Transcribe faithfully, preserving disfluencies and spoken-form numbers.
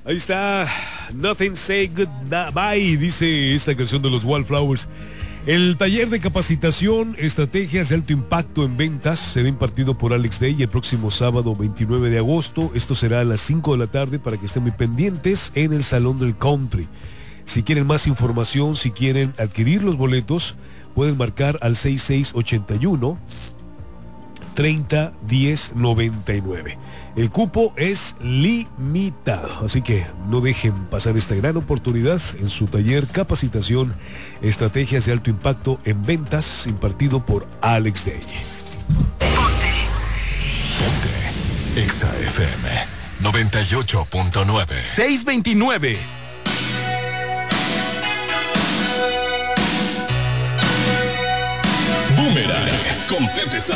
Ahí está, Nothing Say Goodbye, dice esta canción de los Wallflowers. El taller de capacitación, estrategias de alto impacto en ventas, será impartido por Alex Day el próximo sábado veintinueve de agosto. Esto será a las cinco de la tarde para que estén muy pendientes en el Salón del Country. Si quieren más información, si quieren adquirir los boletos, pueden marcar al seis seis ocho uno, treinta, diez, noventa y nueve. El cupo es limitado, así que no dejen pasar esta gran oportunidad en su taller Capacitación, Estrategias de Alto Impacto en Ventas, impartido por Alex Day. Ponte. Ponte. Exa F M noventa y ocho punto nueve. seiscientos veintinueve. Boomerang con Pepe San.